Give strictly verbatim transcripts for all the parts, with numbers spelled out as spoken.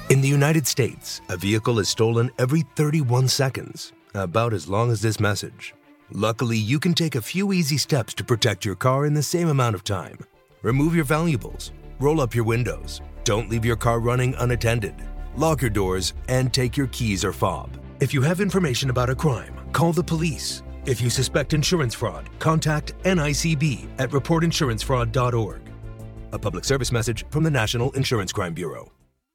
In the United States, a vehicle is stolen every thirty-one seconds, about as long as this message. Luckily, you can take a few easy steps to protect your car in the same amount of time. Remove your valuables, roll up your windows, don't leave your car running unattended, lock your doors, and take your keys or fob. If you have information about a crime, call the police. If you suspect insurance fraud, contact N I C B at report insurance fraud dot org. A public service message from the National Insurance Crime Bureau.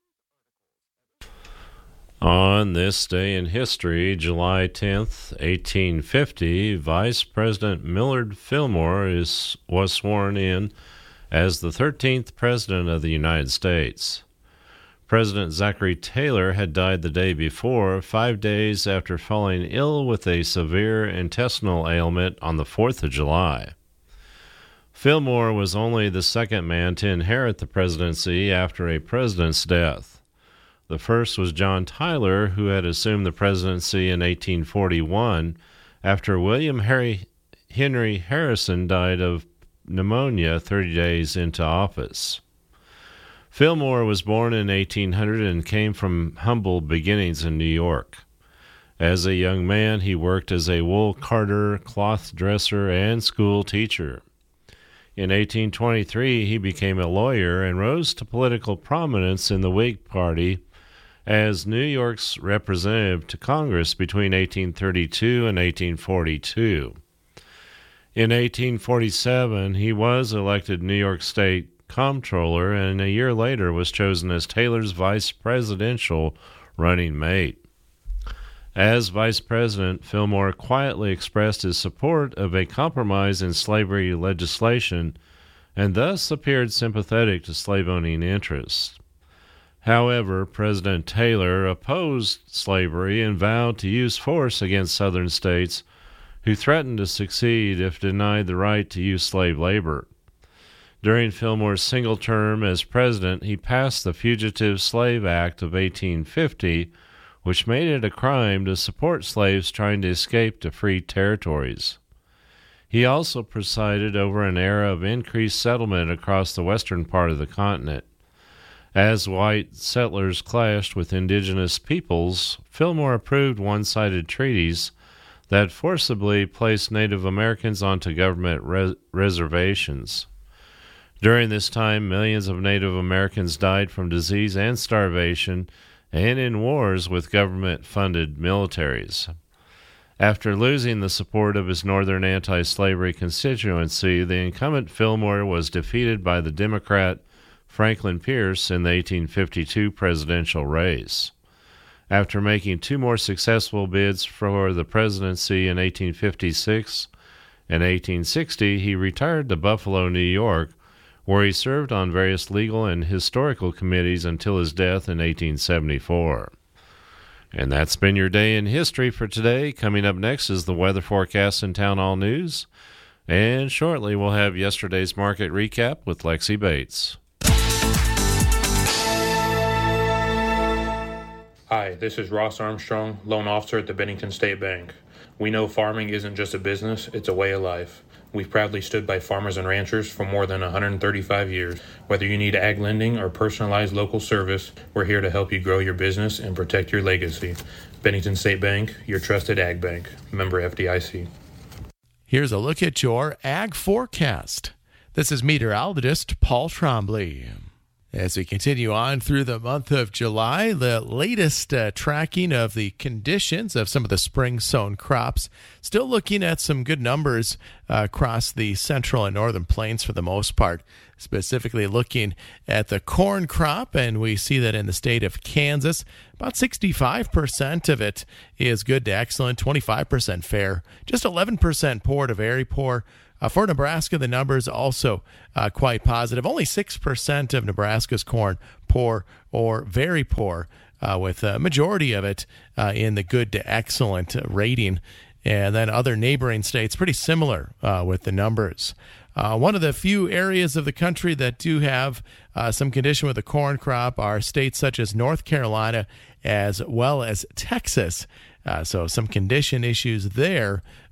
On this day in history, July tenth, eighteen fifty, Vice President Millard Fillmore is, was sworn in as the thirteenth President of the United States. President Zachary Taylor had died the day before, five days after falling ill with a severe intestinal ailment on the fourth of July. Fillmore was only the second man to inherit the presidency after a president's death. The first was John Tyler, who had assumed the presidency in eighteen forty-one after William Harry, Henry Harrison died of pneumonia thirty days into office. Fillmore was born in eighteen hundred and came from humble beginnings in New York. As a young man, he worked as a wool carder, cloth dresser, and school teacher. In eighteen twenty-three, he became a lawyer and rose to political prominence in the Whig Party as New York's representative to Congress between eighteen thirty-two and eighteen forty-two. In eighteen forty-seven, he was elected New York State Comptroller, and a year later was chosen as Taylor's vice presidential running mate. As vice president, Fillmore quietly expressed his support of a compromise in slavery legislation and thus appeared sympathetic to slave-owning interests. However, President Taylor opposed slavery and vowed to use force against Southern states who threatened to secede if denied the right to use slave labor. During Fillmore's single term as president, he passed the Fugitive Slave Act of eighteen fifty, which made it a crime to support slaves trying to escape to free territories. He also presided over an era of increased settlement across the western part of the continent. As white settlers clashed with indigenous peoples, Fillmore approved one-sided treaties that forcibly placed Native Americans onto government res- reservations. During this time, millions of Native Americans died from disease and starvation and in wars with government-funded militaries. After losing the support of his northern anti-slavery constituency, the incumbent Fillmore was defeated by the Democrat Franklin Pierce in the eighteen fifty-two presidential race. After making two more successful bids for the presidency in eighteen fifty-six and eighteen sixty, he retired to Buffalo, New York, where he served on various legal and historical committees until his death in eighteen seventy-four. And that's been your day in history for today. Coming up next is the weather forecast and Town Hall News. And shortly we'll have yesterday's market recap with Lexi Bates. Hi, this is Ross Armstrong, loan officer at the Bennington State Bank. We know farming isn't just a business, it's a way of life. We've proudly stood by farmers and ranchers for more than one hundred thirty-five years. Whether you need ag lending or personalized local service, we're here to help you grow your business and protect your legacy. Bennington State Bank, your trusted ag bank. Member F D I C. Here's a look at your ag forecast. This is meteorologist Paul Trombley. As we continue on through the month of July, the latest uh, tracking of the conditions of some of the spring-sown crops, still looking at some good numbers uh, across the central and northern plains for the most part, specifically looking at the corn crop, and we see that in the state of Kansas, about sixty-five percent of it is good to excellent, twenty-five percent fair, just eleven percent poor to very poor. Uh, for Nebraska, the numbers also uh, quite positive. Only six percent of Nebraska's corn poor or very poor, uh, with a majority of it uh, in the good to excellent rating. And then other neighboring states, pretty similar uh, with the numbers. Uh, one of the few areas of the country that do have uh, some condition with the corn crop are states such as North Carolina as well as Texas. Uh, so some condition issues there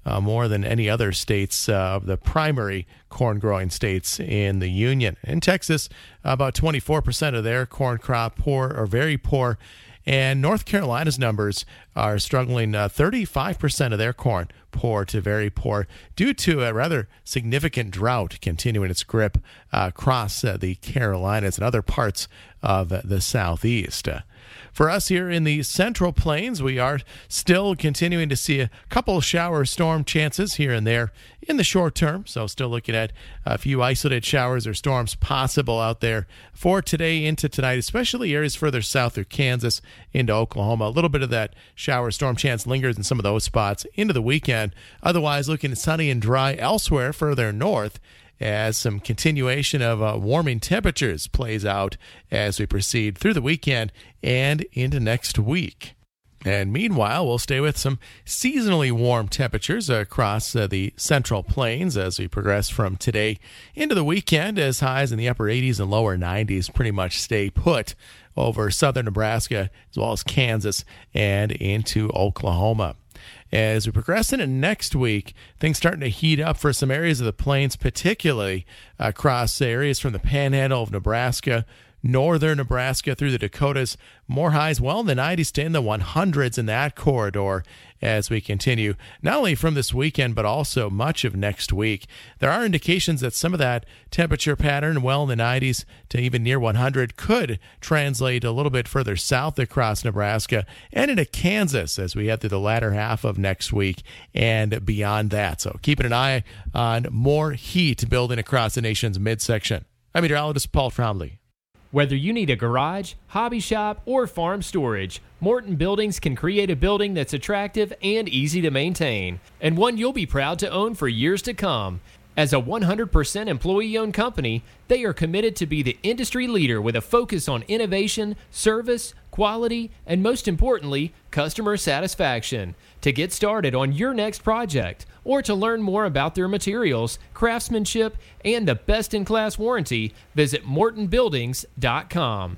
uh, more than any other states uh, of the primary corn-growing states in the Union. In Texas, about twenty-four percent of their corn crop poor or very poor. And North Carolina's numbers are struggling, uh, thirty-five percent of their corn poor to very poor due to a rather significant drought continuing its grip uh, across uh, the Carolinas and other parts of uh, the Southeast. Uh, For us here in the Central Plains, we are still continuing to see a couple shower storm chances here and there in the short term. So still looking at a few isolated showers or storms possible out there for today into tonight, especially areas further south through Kansas into Oklahoma. A little bit of that shower storm chance lingers in some of those spots into the weekend. Otherwise, looking sunny and dry elsewhere further north, as some continuation of uh, warming temperatures plays out as we proceed through the weekend and into next week. And meanwhile, we'll stay with some seasonally warm temperatures across uh, the Central Plains as we progress from today into the weekend, as highs in the upper eighties and lower nineties pretty much stay put over southern Nebraska as well as Kansas and into Oklahoma. As we progress into next week, things starting to heat up for some areas of the plains, particularly across areas from the panhandle of Nebraska, northern Nebraska through the Dakotas. More highs well in the nineties to in the hundreds in that corridor as we continue, not only from this weekend, but also much of next week. There are indications that some of that temperature pattern, well in the nineties to even near one hundred, could translate a little bit further south across Nebraska and into Kansas as we head through the latter half of next week and beyond that. So keeping an eye on more heat building across the nation's midsection. I'm meteorologist Paul Trombley. Whether you need a garage, hobby shop, or farm storage, Morton Buildings can create a building that's attractive and easy to maintain, and one you'll be proud to own for years to come. As a one hundred percent employee-owned company, they are committed to be the industry leader with a focus on innovation, service, quality, and most importantly, customer satisfaction. To get started on your next project, or to learn more about their materials, craftsmanship, and the best-in-class warranty, visit morton buildings dot com.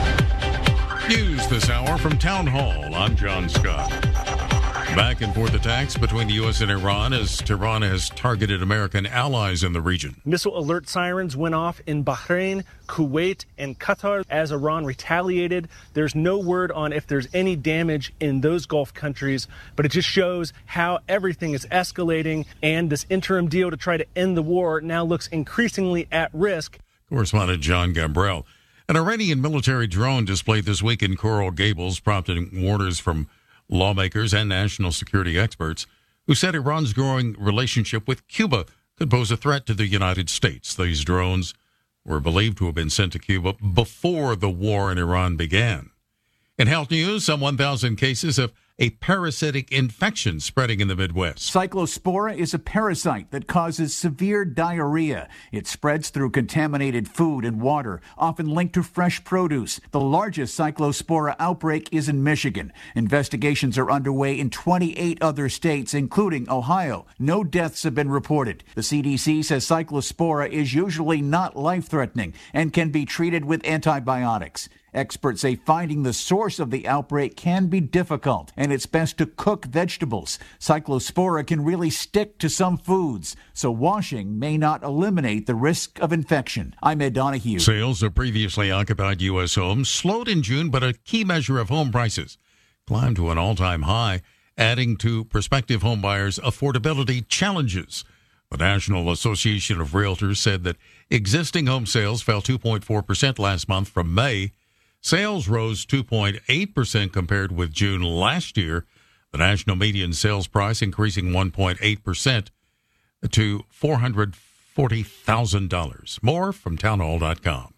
News this hour from Town Hall. I'm John Scott. Back and forth attacks between the U S and Iran as Tehran has targeted American allies in the region. Missile alert sirens went off in Bahrain, Kuwait, and Qatar as Iran retaliated. There's no word on if there's any damage in those Gulf countries, but it just shows how everything is escalating, and this interim deal to try to end the war now looks increasingly at risk. Correspondent John Gambrell. An Iranian military drone displayed this week in Coral Gables, prompting warners from lawmakers and national security experts who said Iran's growing relationship with Cuba could pose a threat to the United States. These drones were believed to have been sent to Cuba before the war in Iran began. In health news, some one thousand cases of a parasitic infection spreading in the Midwest. Cyclospora is a parasite that causes severe diarrhea. It spreads through contaminated food and water, often linked to fresh produce. The largest Cyclospora outbreak is in Michigan. Investigations are underway in twenty-eight other states, including Ohio. No deaths have been reported. The C D C says Cyclospora is usually not life-threatening and can be treated with antibiotics. Experts say finding the source of the outbreak can be difficult, and it's best to cook vegetables. Cyclospora can really stick to some foods, so washing may not eliminate the risk of infection. I'm Ed Donahue. Sales of previously occupied U S homes slowed in June, but a key measure of home prices climbed to an all-time high, adding to prospective home buyers' affordability challenges. The National Association of Realtors said that existing home sales fell two point four percent last month from May. Sales rose two point eight percent compared with June last year. The national median sales price increasing one point eight percent to four hundred forty thousand dollars. More from townhall dot com.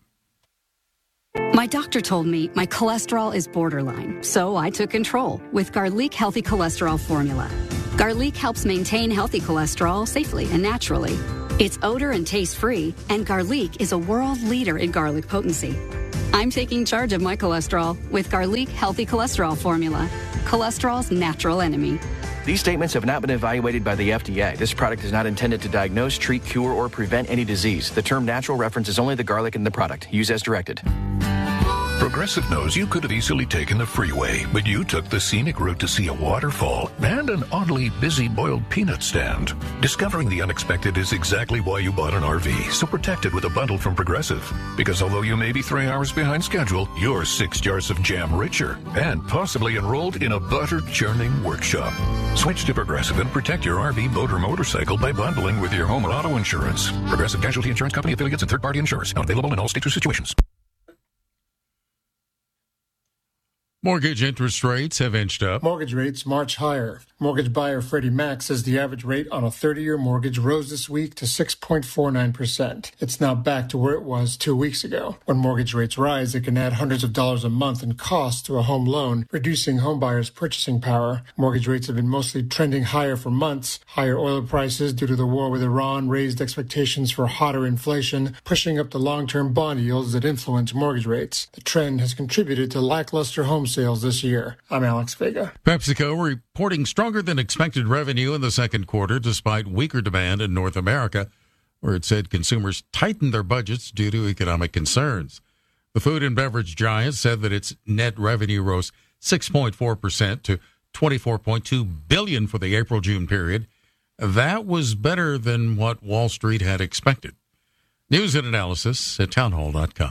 My doctor told me my cholesterol is borderline, so I took control with Garlic Healthy Cholesterol Formula. Garlic helps maintain healthy cholesterol safely and naturally. It's odor and taste-free, and Garlic is a world leader in garlic potency. I'm taking charge of my cholesterol with Garlic Healthy Cholesterol Formula, cholesterol's natural enemy. These statements have not been evaluated by the F D A. This product is not intended to diagnose, treat, cure, or prevent any disease. The term natural references only the garlic in the product. Use as directed. Progressive knows you could have easily taken the freeway, but you took the scenic route to see a waterfall and an oddly busy boiled peanut stand. Discovering the unexpected is exactly why you bought an R V, so protect it with a bundle from Progressive. Because although you may be three hours behind schedule, you're six jars of jam richer and possibly enrolled in a butter churning workshop. Switch to Progressive and protect your R V, boat, or motorcycle by bundling with your home or auto insurance. Progressive Casualty Insurance Company affiliates and third-party insurers. Not available in all states or situations. Mortgage interest rates have inched up. Mortgage rates march higher. Mortgage buyer Freddie Mac says the average rate on a thirty-year mortgage rose this week to six point four nine percent. It's now back to where it was two weeks ago. When mortgage rates rise, it can add hundreds of dollars a month in cost to a home loan, reducing home buyers' purchasing power. Mortgage rates have been mostly trending higher for months. Higher oil prices due to the war with Iran raised expectations for hotter inflation, pushing up the long-term bond yields that influence mortgage rates. The trend has contributed to lackluster home sales this year. I'm Alex Vega. PepsiCo reporting stronger than expected revenue in the second quarter despite weaker demand in North America, where it said consumers tightened their budgets due to economic concerns. The food and beverage giant said that its net revenue rose six point four percent to twenty-four point two billion dollars for the April-June period. That was better than what Wall Street had expected. News and analysis at townhall dot com.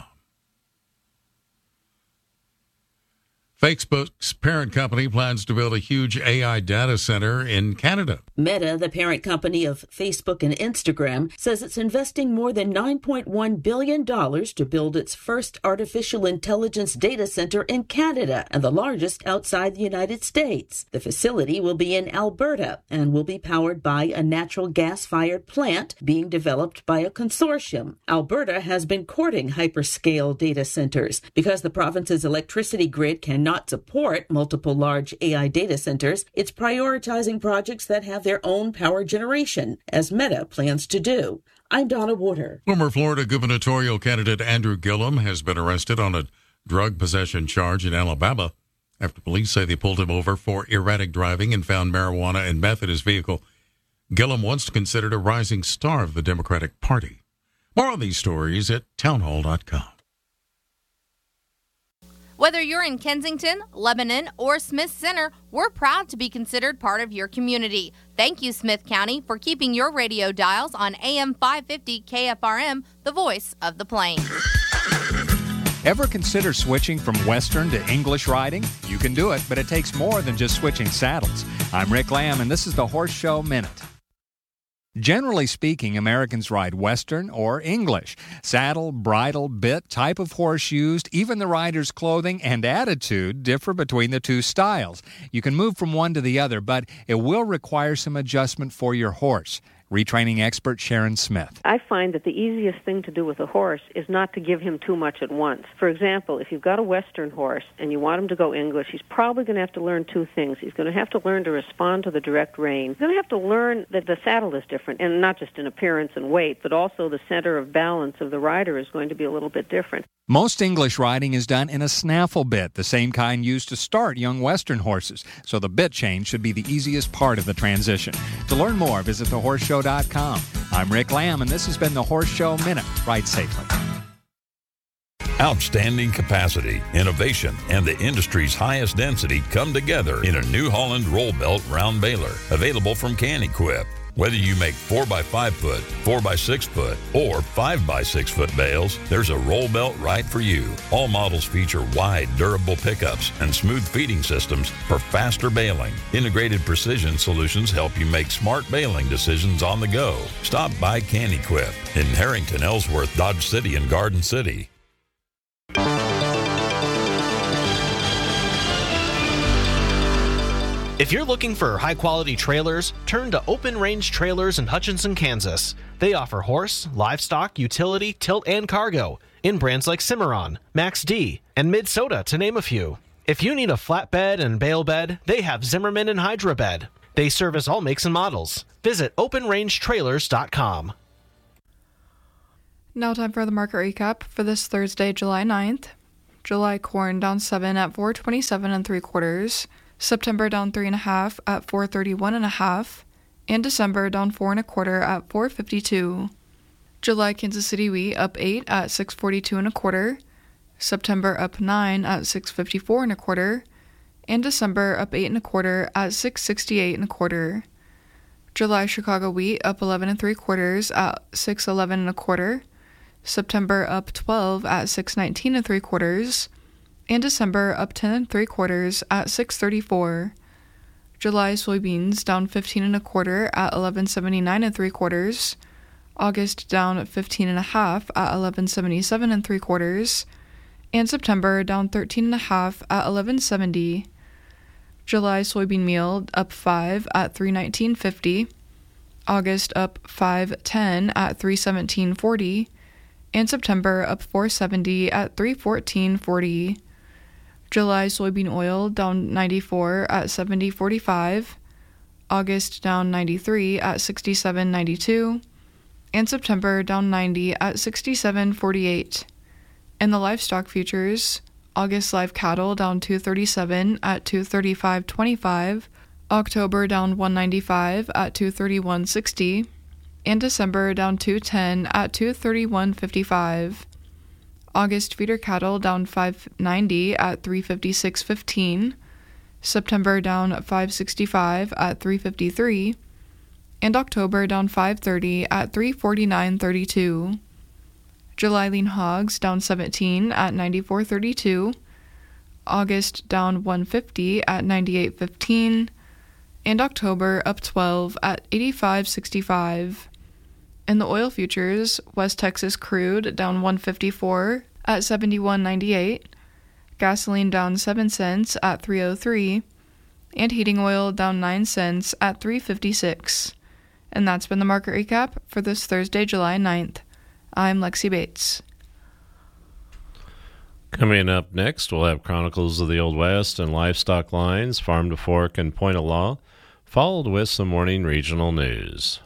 Facebook's parent company plans to build a huge A I data center in Canada. Meta, the parent company of Facebook and Instagram, says it's investing more than nine point one billion dollars to build its first artificial intelligence data center in Canada and the largest outside the United States. The facility will be in Alberta and will be powered by a natural gas-fired plant being developed by a consortium. Alberta has been courting hyperscale data centers because the province's electricity grid can not support multiple large A I data centers. It's prioritizing projects that have their own power generation, as Meta plans to do. I'm Donna Water. Former Florida gubernatorial candidate Andrew Gillum has been arrested on a drug possession charge in Alabama after police say they pulled him over for erratic driving and found marijuana and meth in his vehicle. Gillum once considered a rising star of the Democratic Party. More on these stories at townhall dot com. Whether you're in Kensington, Lebanon, or Smith Center, we're proud to be considered part of your community. Thank you, Smith County, for keeping your radio dials on A M five fifty K F R M, the voice of the Plains. Ever consider switching from Western to English riding? You can do it, but it takes more than just switching saddles. I'm Rick Lamb, and this is the Horse Show Minute. Generally speaking, Americans ride Western or English. Saddle, bridle, bit, type of horse used, even the rider's clothing and attitude differ between the two styles. You can move from one to the other, but it will require some adjustment for your horse. Retraining expert Sharon Smith. I find that the easiest thing to do with a horse is not to give him too much at once. For example, if you've got a Western horse and you want him to go English, he's probably going to have to learn two things. He's going to have to learn to respond to the direct rein. He's going to have to learn that the saddle is different, and not just in appearance and weight, but also the center of balance of the rider is going to be a little bit different. Most English riding is done in a snaffle bit, the same kind used to start young Western horses, so the bit change should be the easiest part of the transition. To learn more, visit the horse show dot com. I'm Rick Lamb, and this has been the Horse Show Minute. Ride safely. Outstanding capacity, innovation, and the industry's highest density come together in a New Holland roll belt round baler, available from Can-Equip. Whether you make four by five foot, four by six foot, or five by six foot bales, there's a roll belt right for you. All models feature wide, durable pickups and smooth feeding systems for faster baling. Integrated precision solutions help you make smart baling decisions on the go. Stop by Can-Equip in Harrington, Ellsworth, Dodge City, and Garden City. If you're looking for high-quality trailers, turn to Open Range Trailers in Hutchinson, Kansas. They offer horse, livestock, utility, tilt, and cargo in brands like Cimarron, Max D, and Mid-Soda, to name a few. If you need a flatbed and bale bed, they have Zimmerman and Hydra Bed. They service all makes and models. Visit open range trailers dot com. Now time for the market recap for this Thursday, July ninth. July corn down seven at four twenty-seven and three quarters. September down three and a half at four thirty-one and a half, and December down four and a quarter at four fifty-two. July Kansas City wheat up eight at six forty-two and a quarter. September up nine at six fifty-four and a quarter, and December up eight and a quarter at six sixty-eight and a quarter. July Chicago wheat up eleven and three quarters at six eleven and a quarter, September up twelve at six nineteen and three quarters, and December up ten and three quarters at six thirty-four. July soybeans down fifteen and a quarter at eleven seventy-nine and three quarters, August down fifteen and a half at eleven seventy-seven and three quarters, and September down thirteen and a half at eleven seventy. July soybean meal up five at three nineteen fifty, August up five ten at three seventeen forty, and September up four seventy at three fourteen forty. July soybean oil down ninety-four at seventy forty-five, August down ninety-three at sixty-seven ninety-two, and September down ninety at sixty-seven forty-eight. In the livestock futures, August live cattle down two thirty-seven at two thirty-five twenty-five, October down one ninety-five at two thirty-one sixty, and December down two ten at two thirty-one fifty-five. August feeder cattle down five ninety at three fifty-six fifteen, September down five sixty-five at three fifty-three, and October down five thirty at three forty-nine thirty-two. July lean hogs down seventeen at ninety-four thirty-two, August down one fifty at ninety-eight fifteen, and October up twelve at eighty-five sixty-five. In the oil futures, West Texas crude down one fifty-four at seventy-one ninety-eight, gasoline down seven cents at three oh three, and heating oil down nine cents at three fifty-six. And that's been the market recap for this Thursday, July ninth. I'm Lexi Bates. Coming up next, we'll have Chronicles of the Old West and Livestock Lines, Farm to Fork and Point of Law, followed with some morning regional news.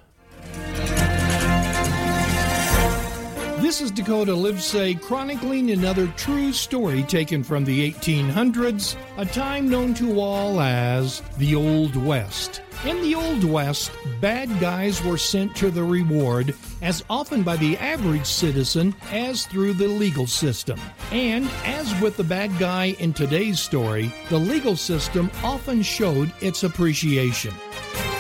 This is Dakota Livesay chronicling another true story taken from the eighteen hundreds, a time known to all as the Old West. In the Old West, bad guys were sent to the reward as often by the average citizen as through the legal system. And as with the bad guy in today's story, the legal system often showed its appreciation.